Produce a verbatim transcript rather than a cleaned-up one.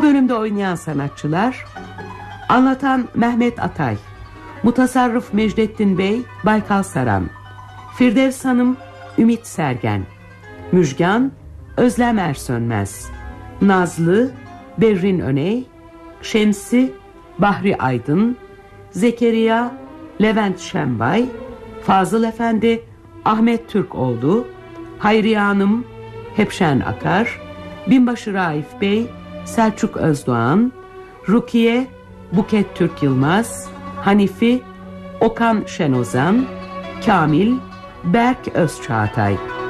Bu bölümde oynayan sanatçılar: anlatan Mehmet Atay, mutasarrıf Mecdettin Bey Baykal Saran, Firdevs Hanım Ümit Sergen, Müjgan Özlem Ersönmez, Nazlı Berrin Öney, Şemsi Bahri Aydın, Zekeriya Levent Şenbay, Fazıl Efendi Ahmet Türkoğlu, Hayriye Hanım Hepşen Akar, Binbaşı Raif Bey Selçuk Özdoğan, Rukiye Buket Türk Yılmaz, Hanifi Okan Şenozan, Kamil Berk Özçağatay.